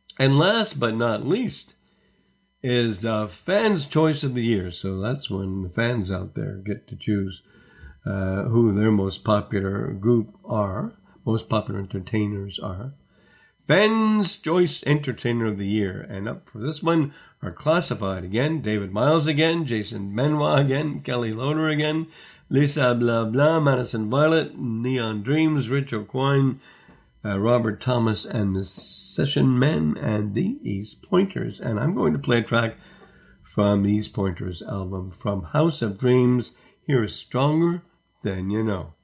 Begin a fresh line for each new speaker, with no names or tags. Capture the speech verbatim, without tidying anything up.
And last but not least is the Fans' Choice of the Year. So that's when the fans out there get to choose uh, who their most popular group are, most popular entertainers are. Fans' Choice Entertainer of the Year. And up for this one are classified again, David Miles again, Jason Benoit again, Kelly Loader again, Lisa Blah Blah, Madison Violet, Neon Dreams, Rich O'Quine, uh, Robert Thomas, and the Session Men, and the East Pointers. And I'm going to play a track from the East Pointers album, From House of Dreams. Here is Stronger Than You Know.